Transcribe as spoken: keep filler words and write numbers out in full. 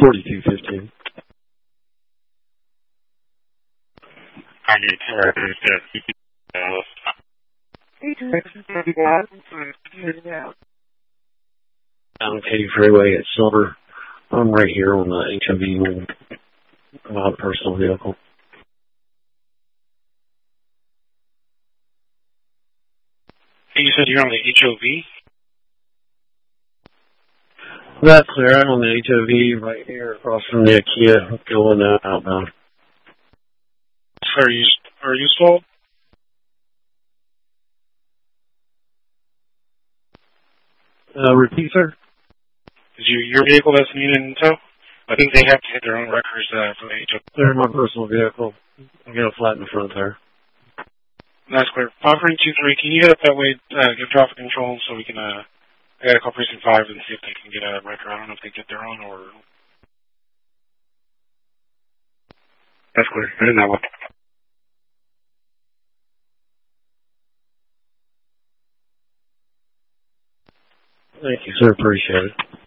forty-two fifteen. I need to record that. Down Katy Freeway at Silver. I'm right here on the H O V uh, personal vehicle. Hey, you said you're on the H O V? That's clear. I'm on the H O V right here across from the IKEA going uh, outbound. Are you, are you sold? Uh, repeat, sir? Is you, your vehicle that's needed in tow? I think they have to hit their own records uh, for the H O V. They're my personal vehicle. I got a flat in the front there. That's clear. five three two three, can you hit up that way, uh, give traffic control so we can, uh, I gotta call precinct five and see if they can get a record. I don't know if they get their own or... That's clear. I didn't know what. Thank you, sir. Appreciate it.